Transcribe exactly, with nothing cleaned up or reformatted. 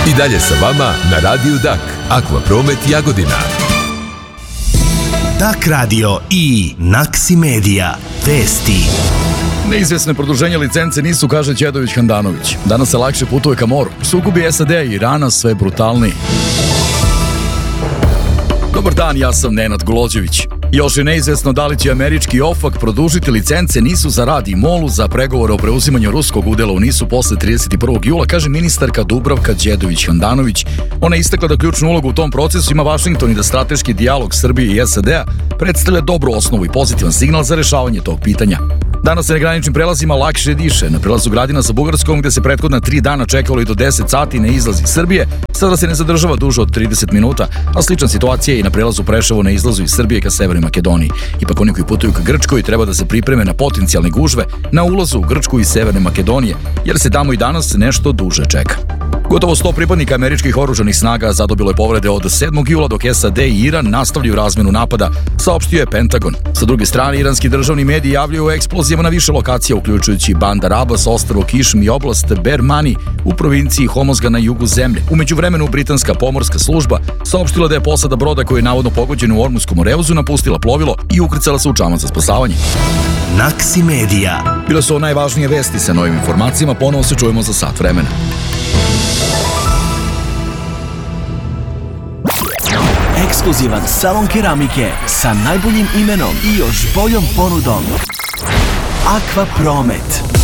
I dalje sa vama na Radiju Dak, Akvapromet Jagodina. Dak radio i Naksi Medija. Vesti. Neizvesne produženje licence nisu, kaže Đedović Handanović. Danas se lakše putuje ka moru. Sukobi S A D-a i Irana sve brutalniji. Dobar dan, ja sam Nenad Golođević. Još je neizvesno da li će američki OFAC produžiti licence NIS-u za rad i MOL-u za pregovore o preuzimanju ruskog udela u NIS-u posle trideset prvog jula, kaže ministarka Dubravka Đedović Handanović. Ona je istakla da ključnu ulogu u tom procesu ima Vašington i da strateški dijalog Srbije i S A D-a predstavlja dobru osnovu i pozitivan signal za rešavanje tog pitanja. Danas se na graničnim prelazima lakše diše. Na prelazu Gradina sa Bugarskom, gde se prethodna tri dana čekalo i do deset sati na izlaz iz Srbije, sada se ne zadržava duže od trideset minuta, a slična situacija je i na prelazu Preševo na izlazu iz Srbije ka Severnoj Makedoniji. Ipak oni koji putuju ka Grčkoj treba da se pripreme na potencijalne gužve na ulazu u Grčku iz Severne Makedonije, jer se tamo i danas nešto duže čeka. Gotovo sto pripadnika američkih oružanih snaga zadobilo je povrede od sedmog jula, dok S A D i Iran nastavljaju razmenu napada, saopštio je Pentagon. Sa druge strane, iranski državni mediji javljaju o eksplozijama na više lokacija, uključujući Bandar Abbas, ostrvo Kišm i oblast Bermani u provinciji Homozga na jugu zemlje. U međuvremenu, britanska pomorska služba saopštila da je posada broda koji je navodno pogođen u Ormutskom Moreuzu napustila plovilo i ukrcala se u čamac za spasavanje. Naksi Medija. Bile su najvažnije vesti. Sa novim informacijama ponovo se čujemo za sat vremena. Ekskluzivan salon keramike sa najboljim imenom i još boljom ponudom. Akvapromet.